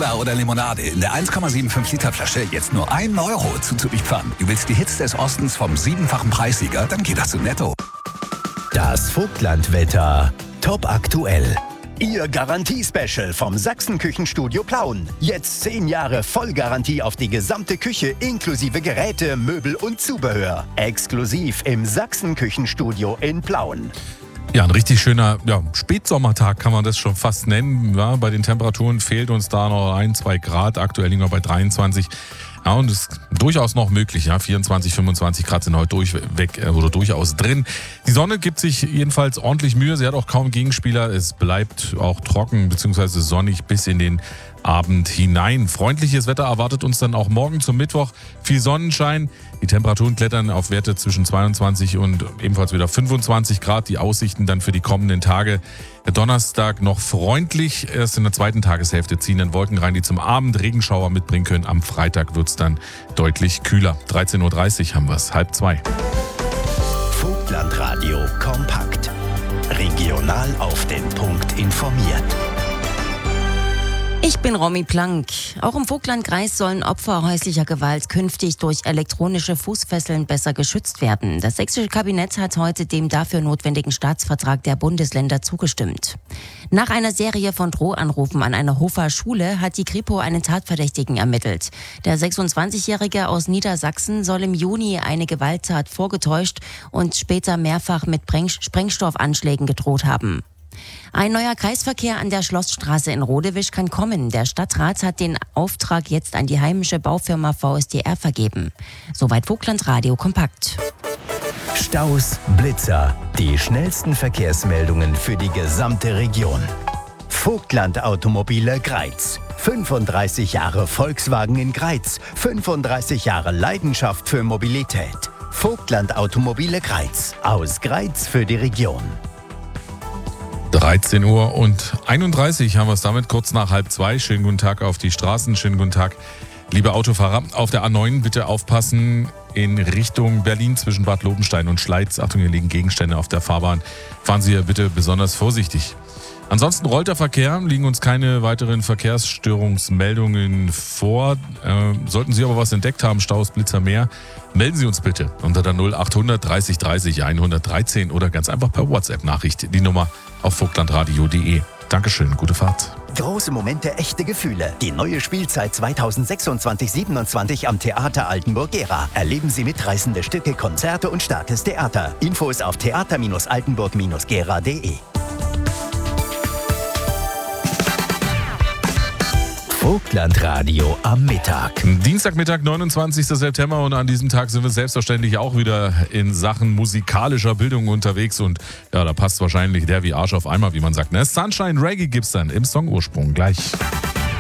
Cola oder Limonade in der 1,75 Liter Flasche jetzt nur 1 Euro zuzulieferern. Du willst die Hits des Ostens vom 7-fachen Preissieger? Dann geht das zu Netto. Das Vogtlandwetter top aktuell. Ihr Garantie-Special vom Sachsen-Küchenstudio Plauen. Jetzt 10 Jahre Vollgarantie auf die gesamte Küche inklusive Geräte, Möbel und Zubehör. Exklusiv im Sachsen-Küchenstudio in Plauen. Ja, ein richtig schöner Spätsommertag kann man das schon fast nennen. Ja, bei den Temperaturen fehlt uns da noch 1-2 Grad. Aktuell liegen wir bei 23. Ja, und es ist durchaus noch möglich. Ja, 24, 25 Grad sind heute durchaus drin. Die Sonne gibt sich jedenfalls ordentlich Mühe. Sie hat auch kaum Gegenspieler. Es bleibt auch trocken bzw. sonnig bis in den Abend hinein. Freundliches Wetter erwartet uns dann auch morgen zum Mittwoch. Viel Sonnenschein. Die Temperaturen klettern auf Werte zwischen 22 und ebenfalls wieder 25 Grad. Die Aussichten dann für die kommenden Tage. Der Donnerstag noch freundlich. Erst in der zweiten Tageshälfte ziehen dann Wolken rein, die zum Abend Regenschauer mitbringen können. Am Freitag wird es dann deutlich kühler. 13.30 Uhr haben wir es, 1:30. Vogtlandradio kompakt. Regional auf den Punkt informiert. Ich bin Romy Plank. Auch im Vogtlandkreis sollen Opfer häuslicher Gewalt künftig durch elektronische Fußfesseln besser geschützt werden. Das sächsische Kabinett hat heute dem dafür notwendigen Staatsvertrag der Bundesländer zugestimmt. Nach einer Serie von Drohanrufen an einer Hofer Schule hat die Kripo einen Tatverdächtigen ermittelt. Der 26-Jährige aus Niedersachsen soll im Juni eine Gewalttat vorgetäuscht und später mehrfach mit Sprengstoffanschlägen gedroht haben. Ein neuer Kreisverkehr an der Schlossstraße in Rodewisch kann kommen. Der Stadtrat hat den Auftrag jetzt an die heimische Baufirma VSDR vergeben. Soweit Vogtlandradio kompakt. Staus, Blitzer, die schnellsten Verkehrsmeldungen für die gesamte Region. Vogtland Automobile Greiz. 35 Jahre Volkswagen in Greiz. 35 Jahre Leidenschaft für Mobilität. Vogtland Automobile Greiz. Aus Greiz für die Region. 13:31 Uhr haben wir es damit, kurz nach 1:30. Schönen guten Tag auf die Straßen, schönen guten Tag, liebe Autofahrer. Auf der A9 bitte aufpassen in Richtung Berlin zwischen Bad Lobenstein und Schleiz. Achtung, hier liegen Gegenstände auf der Fahrbahn. Fahren Sie hier bitte besonders vorsichtig. Ansonsten rollt der Verkehr, liegen uns keine weiteren Verkehrsstörungsmeldungen vor. Sollten Sie aber was entdeckt haben, Staus, Blitzer, mehr, melden Sie uns bitte unter der 0800 30 30 113 oder ganz einfach per WhatsApp-Nachricht. Die Nummer auf vogtlandradio.de. Dankeschön, gute Fahrt. Große Momente, echte Gefühle. Die neue Spielzeit 2026-27 am Theater Altenburg-Gera. Erleben Sie mitreißende Stücke, Konzerte und starkes Theater. Infos auf theater-altenburg-gera.de. Vogtlandradio am Mittag. Dienstagmittag, 29. September, und an diesem Tag sind wir selbstverständlich auch wieder in Sachen musikalischer Bildung unterwegs, und ja, da passt wahrscheinlich der wie Arsch auf Eimer, wie man sagt. Ne? Sunshine Reggae gibt's dann im Songursprung gleich.